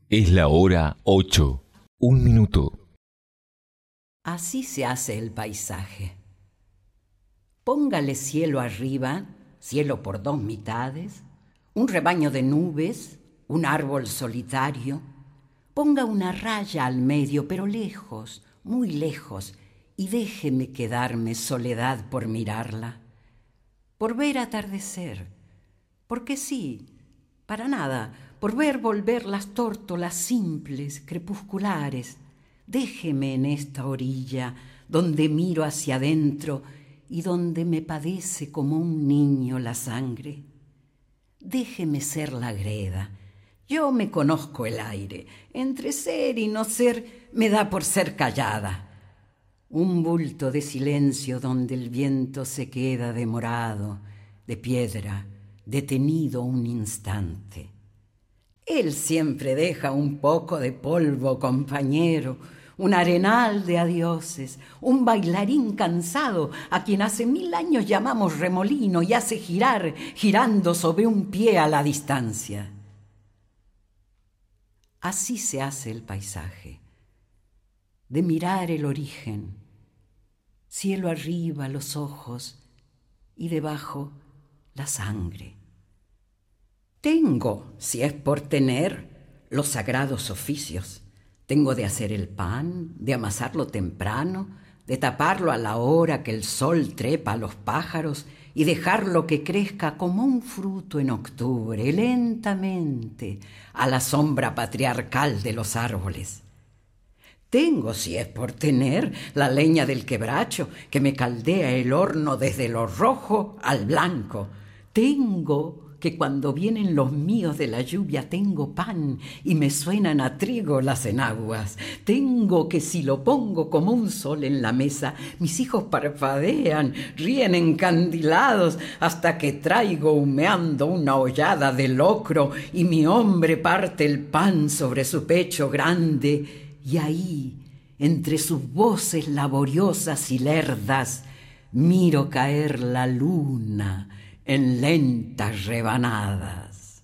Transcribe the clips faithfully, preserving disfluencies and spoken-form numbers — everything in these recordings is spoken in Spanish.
Es la hora ocho. Un minuto. Así se hace el paisaje. Póngale cielo arriba, cielo por dos mitades, un rebaño de nubes, un árbol solitario. Ponga una raya al medio, pero lejos, muy lejos, y déjeme quedarme soledad por mirarla, por ver atardecer, porque sí, para nada, por ver volver las tórtolas simples, crepusculares. Déjeme en esta orilla, donde miro hacia adentro y donde me padece como un niño la sangre. Déjeme ser la greda. Yo me conozco el aire. Entre ser y no ser, me da por ser callada. Un bulto de silencio donde el viento se queda demorado, de piedra, detenido un instante. Él siempre deja un poco de polvo, compañero, un arenal de adioses, un bailarín cansado a quien hace mil años llamamos remolino y hace girar, girando sobre un pie a la distancia. Así se hace el paisaje, de mirar el origen, cielo arriba los ojos y debajo la sangre. Tengo, si es por tener, los sagrados oficios. Tengo de hacer el pan, de amasarlo temprano, de taparlo a la hora que el sol trepa a los pájaros y dejarlo que crezca como un fruto en octubre, lentamente, a la sombra patriarcal de los árboles. Tengo, si es por tener, la leña del quebracho que me caldea el horno desde lo rojo al blanco. Tengo que cuando vienen los míos de la lluvia tengo pan y me suenan a trigo las enaguas. Tengo que si lo pongo como un sol en la mesa, mis hijos parpadean, ríen encandilados hasta que traigo humeando una hollada de locro y mi hombre parte el pan sobre su pecho grande y ahí, entre sus voces laboriosas y lerdas, miro caer la luna en lentas rebanadas.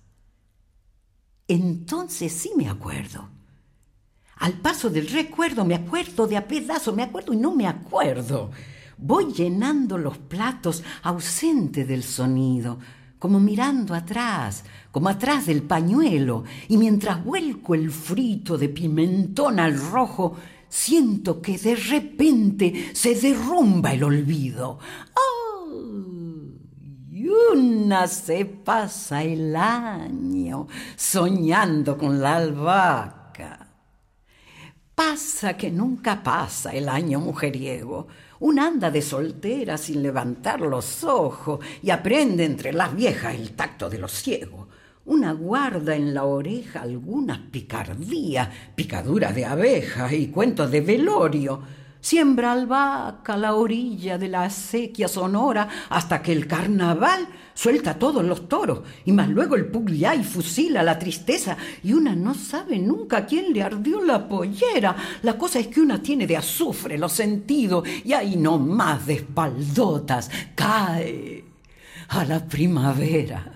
Entonces sí me acuerdo. Al paso del recuerdo me acuerdo de a pedazo, me acuerdo y no me acuerdo. Voy llenando los platos ausente del sonido, como mirando atrás, como atrás del pañuelo, y mientras vuelco el frito de pimentón al rojo, siento que de repente se derrumba el olvido. ¡Oh! Y una se pasa el año soñando con la albahaca. Pasa que nunca pasa el año mujeriego. Una anda de soltera sin levantar los ojos y aprende entre las viejas el tacto de los ciegos. Una guarda en la oreja algunas picardías, picaduras de abejas y cuentos de velorio. Siembra albahaca a la orilla de la acequia sonora hasta que el carnaval suelta todos los toros y más luego el Pugliay fusila la tristeza y una no sabe nunca a quién le ardió la pollera. La cosa es que una tiene de azufre los sentidos y ahí nomás de espaldotas cae a la primavera.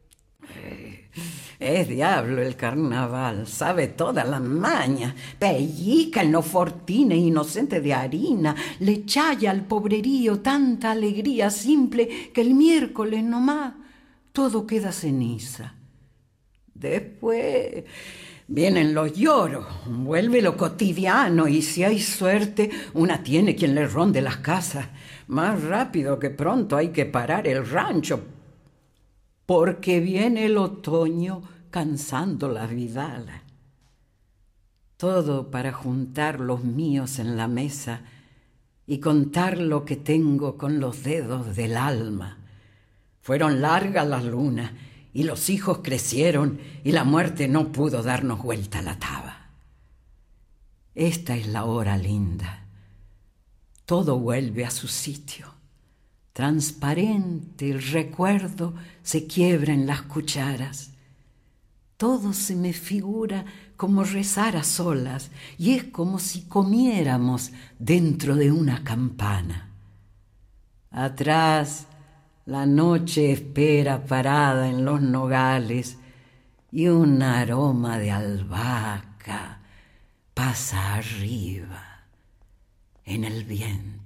Es diablo el carnaval, sabe todas las mañas, pellica en los fortines inocente de harina, le chaya al pobrerío tanta alegría simple que el miércoles nomás todo queda ceniza. Después vienen los lloros, vuelve lo cotidiano y si hay suerte una tiene quien le ronde las casas. Más rápido que pronto hay que parar el rancho, porque viene el otoño cansando las vidalas. Todo para juntar los míos en la mesa y contar lo que tengo con los dedos del alma. Fueron largas las lunas y los hijos crecieron y la muerte no pudo darnos vuelta a la taba. Esta es la hora linda. Todo vuelve a su sitio. Transparente el recuerdo se quiebra en las cucharas. Todo se me figura como rezar a solas y es como si comiéramos dentro de una campana. Atrás la noche espera parada en los nogales y un aroma de albahaca pasa arriba en el viento.